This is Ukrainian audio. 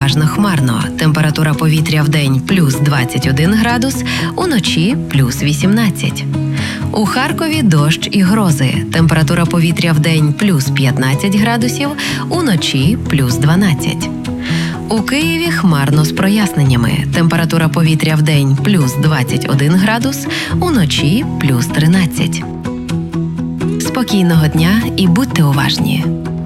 переважно хмарно. Температура повітря вдень плюс 21 градус, уночі плюс 18. У Харкові дощ і грози. Температура повітря вдень плюс 15 градусів, уночі плюс 12. У Києві хмарно з проясненнями. Температура повітря вдень плюс 21 градус, уночі плюс 13. Спокійного дня і будьте уважні.